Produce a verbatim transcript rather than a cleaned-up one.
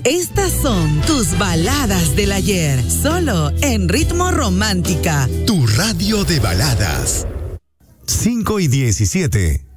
Estas son tus baladas del ayer, solo en Ritmo Romántica. Tu radio de baladas. cinco y diecisiete.